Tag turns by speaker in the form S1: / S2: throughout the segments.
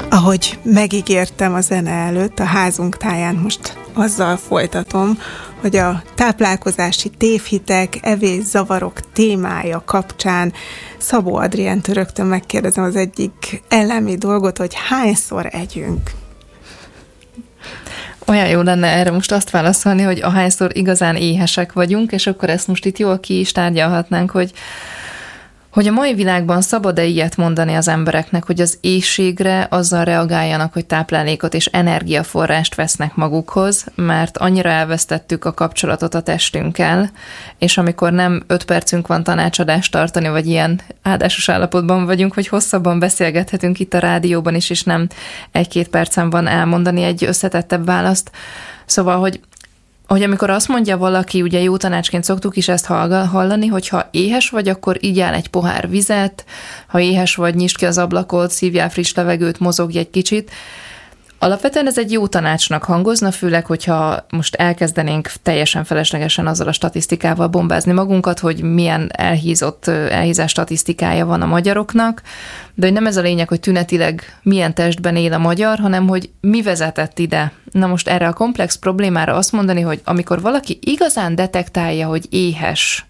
S1: Ahogy megígértem a zene előtt, a házunk táján most azzal folytatom, hogy a táplálkozási tévhitek, evészavarok témája kapcsán Szabó Adriántól rögtön megkérdezem az egyik elemi dolgot, hogy hányszor együnk?
S2: Olyan jó lenne erre most azt válaszolni, hogy ahányszor igazán éhesek vagyunk, és akkor ezt most itt jól ki is tárgyalhatnánk, hogy a mai világban szabad-e ilyet mondani az embereknek, hogy az éhségre azzal reagáljanak, hogy táplálékot és energiaforrást vesznek magukhoz, mert annyira elvesztettük a kapcsolatot a testünkkel, és amikor nem 5 percünk van tanácsadást tartani, vagy ilyen áldásos állapotban vagyunk, hogy hosszabban beszélgethetünk itt a rádióban is, és nem 1-2 percen van elmondani egy összetettebb választ. Szóval, hogy amikor azt mondja valaki, ugye jó tanácsként szoktuk is ezt hallani, hogy ha éhes vagy, akkor igyál egy pohár vizet, ha éhes vagy, nyisd ki az ablakot, szívjál friss levegőt, mozogj egy kicsit. Alapvetően ez egy jó tanácsnak hangozna, főleg, hogyha most elkezdenénk teljesen feleslegesen azzal a statisztikával bombázni magunkat, hogy milyen elhízás statisztikája van a magyaroknak, de hogy nem ez a lényeg, hogy tünetileg milyen testben él a magyar, hanem hogy mi vezetett ide. Na most erre a komplex problémára azt mondani, hogy amikor valaki igazán detektálja, hogy éhes,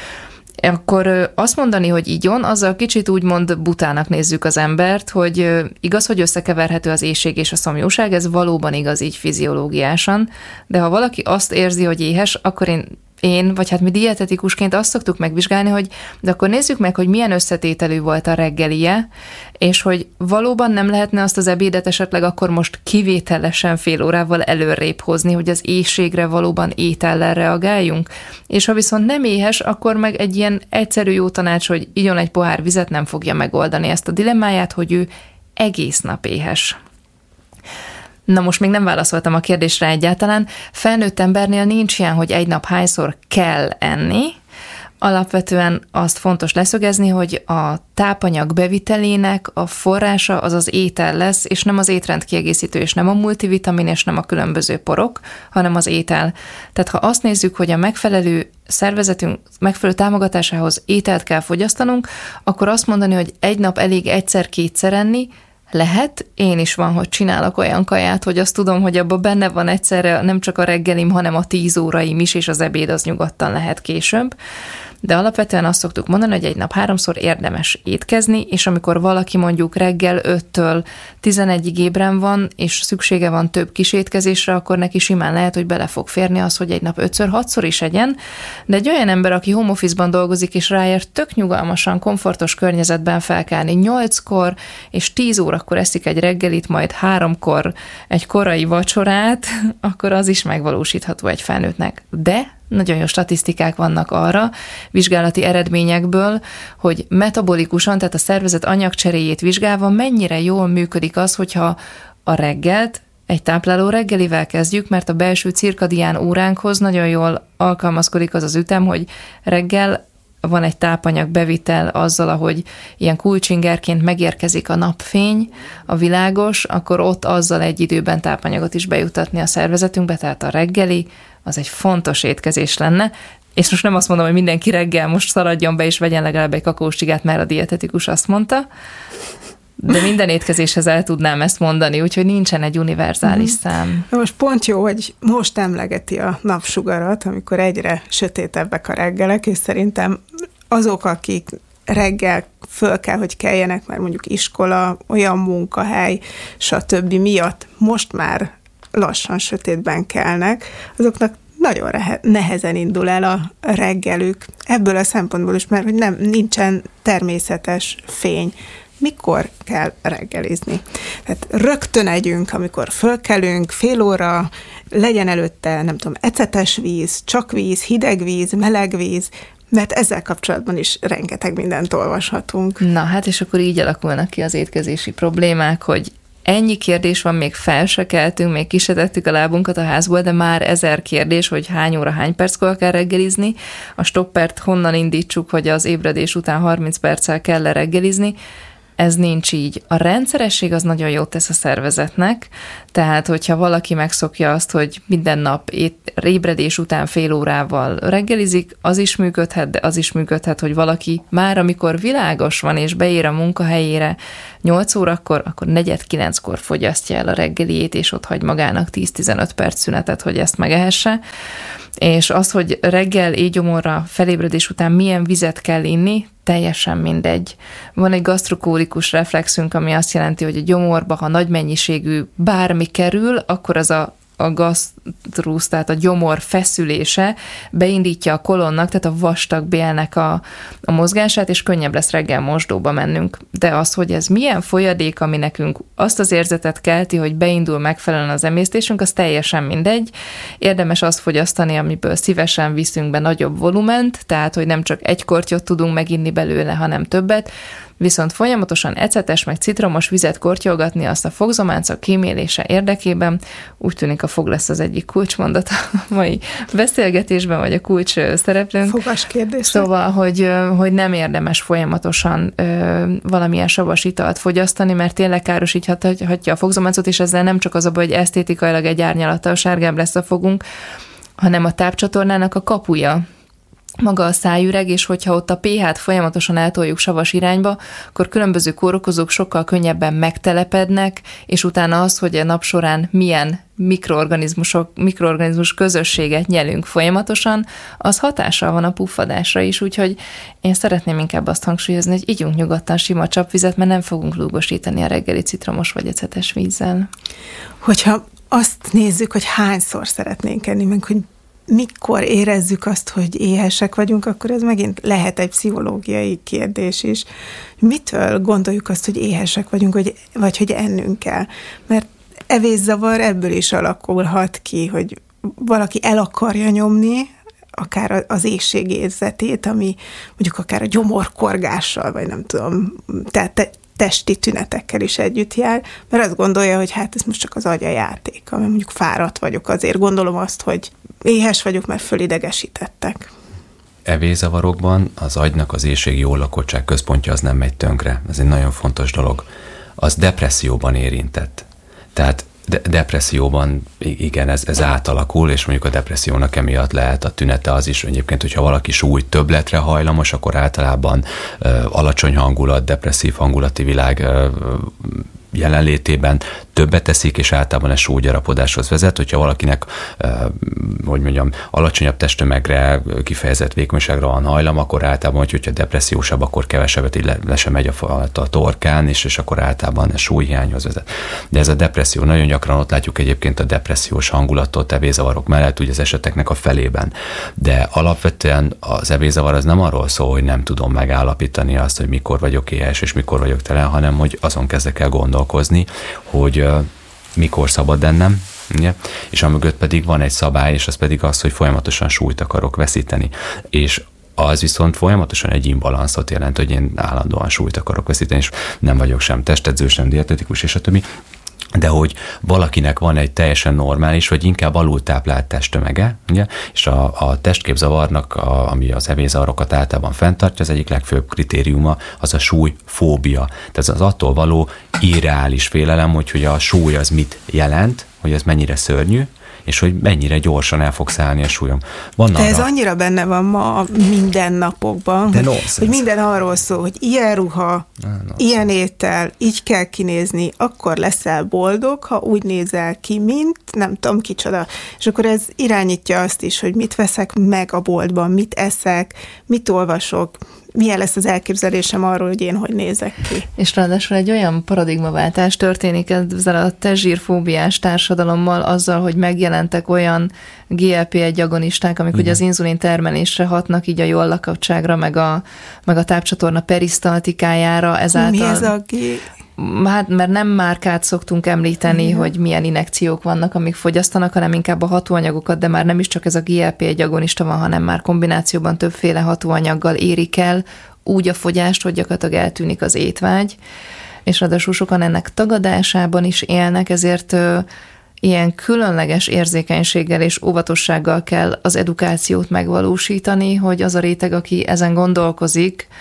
S2: akkor azt mondani, hogy igyon, azzal kicsit úgymond butának nézzük az embert, hogy igaz, hogy összekeverhető az éhség és a szomjúság, ez valóban igaz így fiziológiásan, de ha valaki azt érzi, hogy éhes, akkor én, vagy hát mi dietetikusként azt szoktuk megvizsgálni, hogy de akkor nézzük meg, hogy milyen összetételű volt a reggelie, és hogy valóban nem lehetne azt az ebédet esetleg akkor most kivételesen fél órával előrébb hozni, hogy az éhségre valóban étellel reagáljunk. És ha viszont nem éhes, akkor meg egy ilyen egyszerű jó tanács, hogy igyon egy pohár vizet, nem fogja megoldani ezt a dilemmáját, hogy ő egész nap éhes. Na most még nem válaszoltam a kérdésre egyáltalán. Felnőtt embernél nincs ilyen, hogy egy nap hányszor kell enni. Alapvetően azt fontos leszögezni, hogy a tápanyag bevitelének a forrása az az étel lesz, és nem az étrendkiegészítő, és nem a multivitamin, és nem a különböző porok, hanem az étel. Tehát ha azt nézzük, hogy a megfelelő szervezetünk megfelelő támogatásához ételt kell fogyasztanunk, akkor azt mondani, hogy egy nap elég 1-2-szer enni, lehet, én is van, hogy csinálok olyan kaját, hogy azt tudom, hogy abban benne van egyszerre nem csak a reggelim, hanem a 10 óraim is, és az ebéd az nyugodtan lehet később. De alapvetően azt szoktuk mondani, hogy egy nap 3-szor érdemes étkezni, és amikor valaki mondjuk reggel 5-től 11-ig ébren van, és szüksége van több kis étkezésre, akkor neki simán lehet, hogy bele fog férni az, hogy egy nap 5-6-szor is egyen, de egy olyan ember, aki home office-ban dolgozik, és ráér tök nyugalmasan, komfortos környezetben felkelni 8-kor, és 10 órakor eszik egy reggelit, majd 3-kor egy korai vacsorát, akkor az is megvalósítható egy felnőttnek. De nagyon jó statisztikák vannak arra, vizsgálati eredményekből, hogy metabolikusan, tehát a szervezet anyagcseréjét vizsgálva mennyire jól működik az, hogyha a reggelt egy tápláló reggelivel kezdjük, mert a belső cirkadián óránkhoz nagyon jól alkalmazkodik az az ütem, hogy reggel van egy tápanyag bevitel azzal, ahogy ilyen kulcsingerként megérkezik a napfény, a világos, akkor ott azzal egy időben tápanyagot is bejutatni a szervezetünkbe, tehát a reggeli, az egy fontos étkezés lenne, és most nem azt mondom, hogy mindenki reggel most szaladjon be és vegyen legalább egy kakaócsigát, mert a dietetikus azt mondta, de minden étkezéshez el tudnám ezt mondani, úgyhogy nincsen egy univerzális szám.
S1: Most pont jó, hogy most emlegeti a napsugarat, amikor egyre sötétebbek a reggelek, és szerintem azok, akik reggel föl kell, hogy keljenek, mert mondjuk iskola, olyan munkahely, stb. Miatt most már lassan sötétben kelnek, azoknak nagyon nehezen indul el a reggelük. Ebből a szempontból is, mert hogy nincsen természetes fény. Mikor kell reggelizni? Tehát rögtön együnk, amikor fölkelünk, fél óra, legyen előtte, nem tudom, ecetes víz, csak víz, hideg víz, meleg víz, mert ezzel kapcsolatban is rengeteg mindent olvashatunk.
S2: Na hát, és akkor így alakulnak ki az étkezési problémák, hogy ennyi kérdés van, még fel se keltünk, még ki se tettük a lábunkat a házból, de már 1000 kérdés, hogy hány óra, hány perckor kell reggelizni, a stoppert honnan indítsuk, hogy az ébredés után 30 perccel kell reggelizni. Ez nincs így. A rendszeresség az nagyon jót tesz a szervezetnek, tehát hogyha valaki megszokja azt, hogy minden nap ébredés után fél órával reggelizik, az is működhet, de az is működhet, hogy valaki már amikor világos van és beér a munkahelyére 8 órakor, akkor 8:45-kor fogyasztja el a reggeliét, és ott hagy magának 10-15 perc szünetet, hogy ezt megehesse. És az, hogy reggel éjgyomorra felébredés után milyen vizet kell inni, teljesen mindegy. Van egy gasztrokólikus reflexünk, ami azt jelenti, hogy a gyomorba, ha nagy mennyiségű bármi kerül, akkor az a gasztrusz, tehát a gyomor feszülése beindítja a kolonnak, tehát a vastag bélnek a mozgását, és könnyebb lesz reggel mosdóba mennünk. De az, hogy ez milyen folyadék, ami nekünk azt az érzetet kelti, hogy beindul megfelelően az emésztésünk, az teljesen mindegy. Érdemes azt fogyasztani, amiből szívesen viszünk be nagyobb volument, tehát, hogy nem csak egy kortyot tudunk meginni belőle, hanem többet, viszont folyamatosan ecetes meg citromos vizet kortyolgatni azt a fogzománcok kímélése érdekében, úgy tűnik a fog lesz az egyik kulcsmondat a mai beszélgetésben, vagy a kulcs szereplőnk.
S1: Fogas kérdés.
S2: Szóval, hogy nem érdemes folyamatosan valamilyen savas italt fogyasztani, mert tényleg károsíthatja a fogzománcot, és ezzel nem csak az a baj, hogy esztétikailag egy árnyalattal sárgább lesz a fogunk, hanem a tápcsatornának a kapuja, maga a szájüreg, és hogyha ott a pH-t folyamatosan eltoljuk savas irányba, akkor különböző kórokozók sokkal könnyebben megtelepednek, és utána az, hogy a nap során milyen mikroorganizmus közösséget nyelünk folyamatosan, az hatással van a puffadásra is, úgyhogy én szeretném inkább azt hangsúlyozni, hogy ígyunk nyugodtan sima csapvizet, mert nem fogunk lúgosítani a reggeli citromos vagy ecetes vízzel.
S1: Hogyha azt nézzük, hogy hányszor szeretnénk enni, meg hogy mikor érezzük azt, hogy éhesek vagyunk, akkor ez megint lehet egy pszichológiai kérdés is. Mitől gondoljuk azt, hogy éhesek vagyunk, vagy hogy ennünk kell? Mert evészavar ebből is alakulhat ki, hogy valaki el akarja nyomni, akár az éhségérzetét, ami mondjuk akár a gyomorkorgással, vagy nem tudom, tehát testi tünetekkel is együtt jár, mert azt gondolja, hogy hát ez most csak az agya játéka, mert mondjuk fáradt vagyok, azért gondolom azt, hogy éhes vagyok, mert fölidegesítettek.
S3: Evészavarokban az agynak az éhségi jólakottság központja az nem megy tönkre. Ez egy nagyon fontos dolog. Az depresszióban érintett. Tehát depresszióban igen, ez átalakul, és mondjuk a depressziónak emiatt lehet a tünete az is, egyébként, hogyha valaki súly többletre hajlamos, akkor általában alacsony hangulat, depresszív hangulati világ jelenlétében többet teszik, és általában ez súlygyarapodáshoz vezet. Hogyha valakinek, hogy mondjam, alacsonyabb testtömegre, kifejezett vékonyságra van hajlam, akkor általában, hogyha depressziósabb, akkor kevesebbet így le sem megy a torkán, és akkor általában ez súlyhiányhoz vezet. De ez a depresszió, nagyon gyakran ott látjuk egyébként a depressziós hangulatot evészavarok mellett, ugye az eseteknek a felében. De alapvetően az evészavar az nem arról szól, hogy nem tudom megállapítani azt, hogy mikor vagyok éhes, és mikor vagyok telen, hanem hogy azon kezdek el gondolkozni, hogy mikor szabad ennem, ugye? És amögött pedig van egy szabály, és az pedig az, hogy folyamatosan súlyt akarok veszíteni. És az viszont folyamatosan egy imbalanszot jelent, hogy én állandóan súlyt akarok veszíteni, és nem vagyok sem testedző, sem dietetikus, és a többi. De hogy valakinek van egy teljesen normális, vagy inkább alultáplált testtömege, ugye? És a testképzavarnak, ami az evészavarokat általában fenntartja, az egyik legfőbb kritériuma az a súlyfóbia. Tehát az attól való irreális félelem, hogy a súly az mit jelent, hogy ez mennyire szörnyű, és hogy mennyire gyorsan el fog szállni a súlyom.
S1: De ez annyira benne van ma mindennapokban, hogy minden arról szól, hogy ilyen ruha, ilyen étel, így kell kinézni, akkor leszel boldog, ha úgy nézel ki, mint nem tudom kicsoda. És akkor ez irányítja azt is, hogy mit veszek meg a boltban, mit eszek, mit olvasok, milyen lesz az elképzelésem arról, hogy én hogy nézek ki.
S2: És ráadásul egy olyan paradigmaváltás történik ezzel a testzsírfóbiás társadalommal, azzal, hogy megjelentek olyan GLP-1 agonisták, amik ugye az inzulin termelésre hatnak, így a jollakattságra, meg a tápcsatorna perisztaltikájára. Ezáltal...
S1: Mi ez a
S2: Hát, mert nem márkát szoktunk említeni, hogy milyen injekciók vannak, amik fogyasztanak, hanem inkább a hatóanyagokat, de már nem is csak ez a GLP-1 agonista van, hanem már kombinációban többféle hatóanyaggal érik el úgy a fogyást, hogy gyakorlatilag eltűnik az étvágy, és ráadásul sokan ennek tagadásában is élnek, ezért ilyen különleges érzékenységgel és óvatossággal kell az edukációt megvalósítani, hogy az a réteg, aki ezen gondolkozik,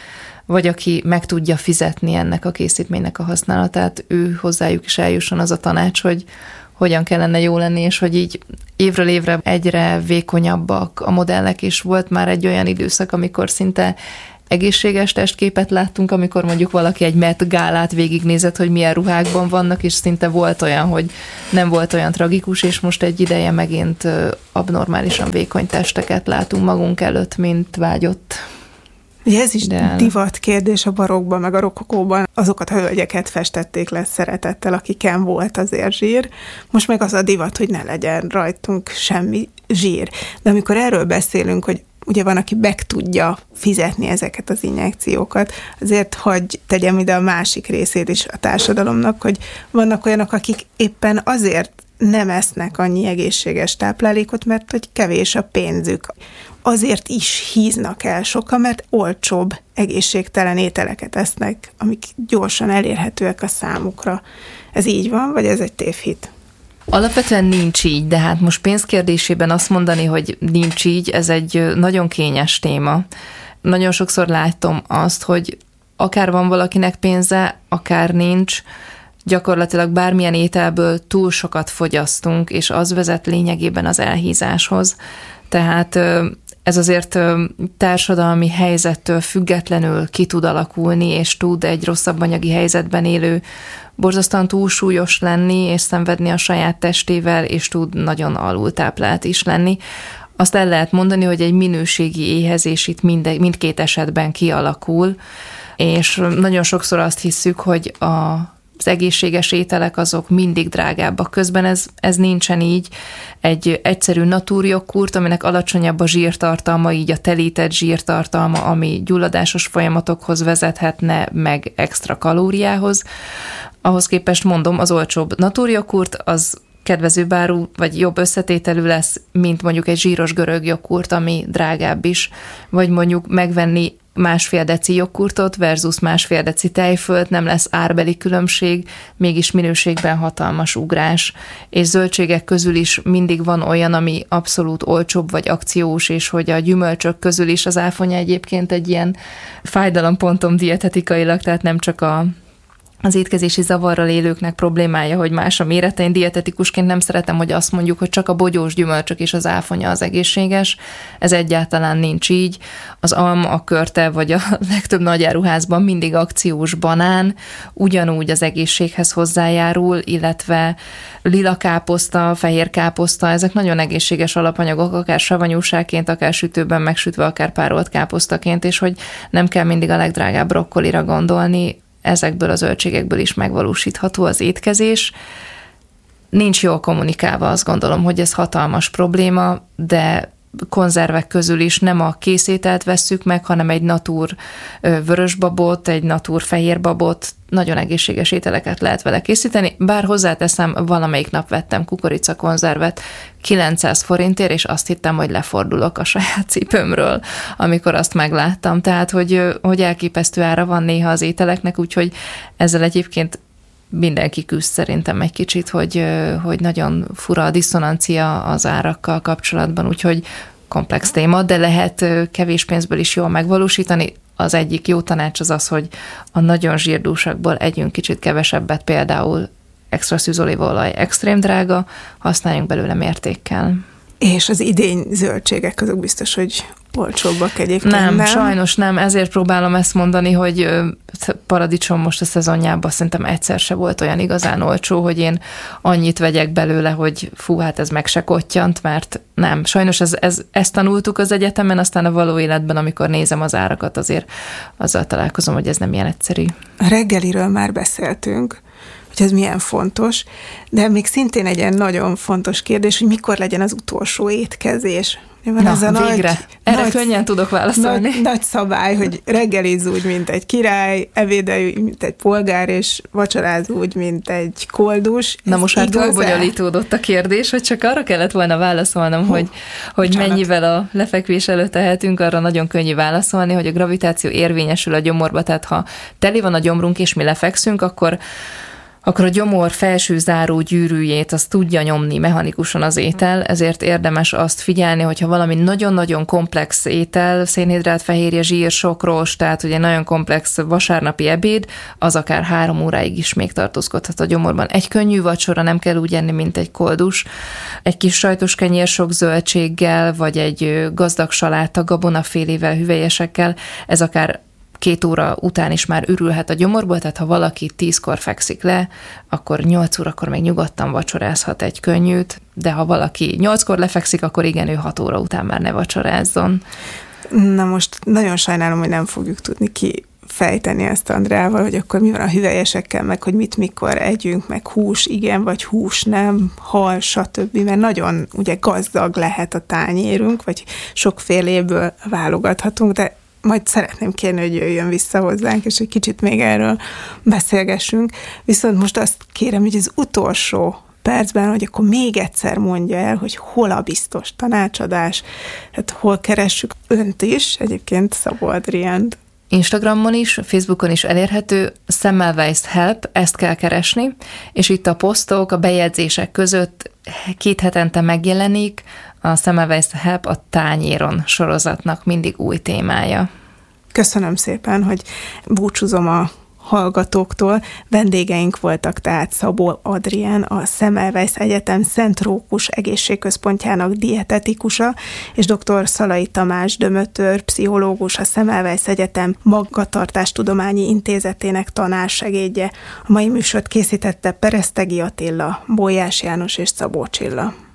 S2: vagy aki meg tudja fizetni ennek a készítménynek a használatát, ő hozzájuk is eljusson az a tanács, hogy hogyan kellene jó lenni, és hogy így évről évre egyre vékonyabbak a modellek, és volt már egy olyan időszak, amikor szinte egészséges testképet láttunk, amikor mondjuk valaki egy Met gálát végignézett, hogy milyen ruhákban vannak, és szinte volt olyan, hogy nem volt olyan tragikus, és most egy ideje megint abnormálisan vékony testeket látunk magunk előtt, mint vágyott.
S1: Ugye ez is divat kérdés a barokkban, meg a rokokóban. Azokat a hölgyeket festették le szeretettel, akiken volt azért zsír. Most meg az a divat, hogy ne legyen rajtunk semmi zsír. De amikor erről beszélünk, hogy ugye van, aki meg tudja fizetni ezeket az injekciókat, azért hogy tegyem ide a másik részét is a társadalomnak, hogy vannak olyanok, akik éppen azért nem esznek annyi egészséges táplálékot, mert hogy kevés a pénzük. Azért is híznak el sokan, mert olcsóbb, egészségtelen ételeket esznek, amik gyorsan elérhetőek a számukra. Ez így van, vagy ez egy tévhit?
S2: Alapvetően nincs így, de hát most pénzkérdésében azt mondani, hogy nincs így, ez egy nagyon kényes téma. Nagyon sokszor látom azt, hogy akár van valakinek pénze, akár nincs, gyakorlatilag bármilyen ételből túl sokat fogyasztunk, és az vezet lényegében az elhízáshoz. Tehát ez azért társadalmi helyzettől függetlenül ki tud alakulni, és tud egy rosszabb anyagi helyzetben élő borzasztóan túlsúlyos lenni, és szenvedni a saját testével, és tud nagyon alultáplált is lenni. Azt el lehet mondani, hogy egy minőségi éhezés itt mindkét esetben kialakul, és nagyon sokszor azt hisszük, hogy az egészséges ételek azok mindig drágábbak. Közben ez nincsen így. Egy egyszerű natúrjoghurt, aminek alacsonyabb a zsírtartalma, így a telített zsírtartalma, ami gyulladásos folyamatokhoz vezethetne, meg extra kalóriához. Ahhoz képest mondom, az olcsóbb natúrjoghurt az kedvezőbb áru, vagy jobb összetételű lesz, mint mondjuk egy zsíros görög joghurt, ami drágább is, vagy mondjuk megvenni 1,5 deci joghurtot versus 1,5 deci tejfölt, nem lesz árbeli különbség, mégis minőségben hatalmas ugrás. És zöldségek közül is mindig van olyan, ami abszolút olcsóbb vagy akciós, és hogy a gyümölcsök közül is az áfonya egyébként egy ilyen fájdalompontom dietetikailag, tehát nem csak az étkezési zavarral élőknek problémája, hogy más a mérete. Én dietetikusként nem szeretem, hogy azt mondjuk, hogy csak a bogyós gyümölcsök és az áfonya az egészséges. Ez egyáltalán nincs így. Az alma, a körte vagy a legtöbb nagyáruházban mindig akciós banán, ugyanúgy az egészséghez hozzájárul, illetve lila káposzta, fehér káposzta, ezek nagyon egészséges alapanyagok, akár savanyúságként, akár sütőben megsütve, akár párolt káposztaként, és hogy nem kell mindig a legdrágább brokkolira gondolni, ezekből a zöldségekből is megvalósítható az étkezés. Nincs jól kommunikálva, azt gondolom, hogy ez hatalmas probléma, de konzervek közül is nem a készételt vesszük meg, hanem egy natúr vörösbabot, egy natúr fehérbabot, nagyon egészséges ételeket lehet vele készíteni, bár hozzáteszem, valamelyik nap vettem kukoricakonzervet 900 forintért, és azt hittem, hogy lefordulok a saját cipőmről, amikor azt megláttam. Tehát, hogy elképesztő ára van néha az ételeknek, úgyhogy ezzel egyébként mindenki küzd szerintem egy kicsit, hogy nagyon fura a diszonancia az árakkal kapcsolatban, úgyhogy komplex téma, de lehet kevés pénzből is jól megvalósítani. Az egyik jó tanács az, hogy a nagyon zsírdúsakból együnk kicsit kevesebbet, például extra szűzolívaolaj extrém drága, használjunk belőle mértékkel.
S1: És az idény zöldségek azok biztos, hogy olcsóbbak egyébként, nem?
S2: Sajnos nem, ezért próbálom ezt mondani, hogy paradicsom most a szezonjában szerintem egyszer se volt olyan igazán olcsó, hogy én annyit vegyek belőle, hogy fú, hát ez meg se kottyant, mert nem. Sajnos ezt tanultuk az egyetemen, aztán a való életben, amikor nézem az árakat, azért azzal találkozom, hogy ez nem ilyen egyszerű.
S1: A reggeliről már beszéltünk, hogy ez milyen fontos, de még szintén egy ilyen nagyon fontos kérdés, hogy mikor legyen az utolsó étkezés.
S2: Van ez a végre. Erre könnyen tudok válaszolni.
S1: Nagy szabály, hogy reggelizz úgy, mint egy király, ebédelj úgy, mint egy polgár, és vacsoráz úgy, mint egy koldus.
S2: Na most már túl bonyolítódott a kérdés, hogy csak arra kellett volna válaszolnom, hogy mennyivel a lefekvés előtt tehetünk, arra nagyon könnyű válaszolni, hogy a gravitáció érvényesül a gyomorba, tehát ha teli van a gyomrunk, és mi lefekszünk, akkor akkor a gyomor felső záró gyűrűjét azt tudja nyomni mechanikusan az étel, ezért érdemes azt figyelni, hogyha valami nagyon-nagyon komplex étel, szénhidrát, fehérje, zsír, sokros, tehát ugye nagyon komplex vasárnapi ebéd, az akár 3 óráig is még tartózkodhat a gyomorban. Egy könnyű vacsora, nem kell úgy enni, mint egy koldus. Egy kis sajtos kenyér sok zöldséggel, vagy egy gazdag saláta, gabonafélével, hüvelyesekkel, ez akár 2 óra után is már ürülhet a gyomorból, tehát ha valaki 10-kor fekszik le, akkor 8 órakor még nyugodtan vacsorázhat egy könnyűt, de ha valaki 8-kor lefekszik, akkor igen, ő 6 óra után már ne vacsorázzon.
S1: Na most nagyon sajnálom, hogy nem fogjuk tudni kifejteni ezt Andreával, hogy akkor mi van a hüvelyesekkel, meg hogy mit mikor együnk, meg hús igen, vagy hús nem, hal, stb., mert nagyon ugye gazdag lehet a tányérunk, vagy sokféléből válogathatunk, de majd szeretném kérni, hogy jöjjön vissza hozzánk, és egy kicsit még erről beszélgessünk. Viszont most azt kérem, hogy az utolsó percben, hogy akkor még egyszer mondja el, hogy hol a biztos tanácsadás, hát hol keressük önt is, egyébként Szabó Adriánt.
S2: Instagramon is, Facebookon is elérhető, Semmelweis Help, ezt kell keresni, és itt a posztok, a bejegyzések között 2 hetente megjelenik a Semmelweis Help a tányéron sorozatnak mindig új témája.
S1: Köszönöm szépen, hogy búcsúzom a hallgatóktól. Vendégeink voltak tehát Szabó Adrián, a Semmelweis Egyetem Szent Rókus Egészségközpontjának dietetikusa, és dr. Szalai Tamás Dömötör, pszichológus, a Semmelweis Egyetem Magatartástudományi Intézetének tanársegédje. A mai műsort készítette Peresztegi Attila, Bolyás János és Szabó Csilla.